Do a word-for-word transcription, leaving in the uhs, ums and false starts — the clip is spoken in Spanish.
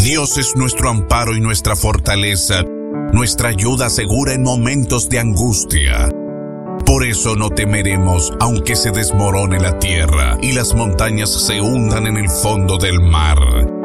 Dios es nuestro amparo y nuestra fortaleza, nuestra ayuda segura en momentos de angustia. Por eso no temeremos, aunque se desmorone la tierra y las montañas se hundan en el fondo del mar.